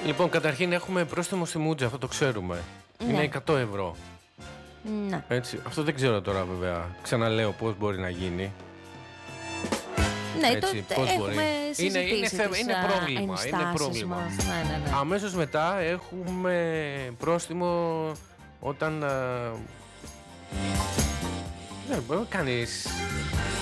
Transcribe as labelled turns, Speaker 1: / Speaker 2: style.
Speaker 1: Λοιπόν, καταρχήν έχουμε πρόστιμο στη Μούτζα, αυτό το ξέρουμε.
Speaker 2: Ναι.
Speaker 1: Είναι 100 ευρώ.
Speaker 2: Ναι.
Speaker 1: Έτσι. Αυτό δεν ξέρω τώρα βέβαια. Ξαναλέω πώς μπορεί να γίνει.
Speaker 2: Ναι,
Speaker 1: Έτσι,
Speaker 2: το
Speaker 1: πώς
Speaker 2: έχουμε
Speaker 1: μπορεί.
Speaker 2: συζητήσει
Speaker 1: Είναι πρόβλημα. Είναι πρόβλημα.
Speaker 2: Ναι.
Speaker 1: Αμέσως μετά έχουμε πρόστιμο όταν δεν μπορεί κανείς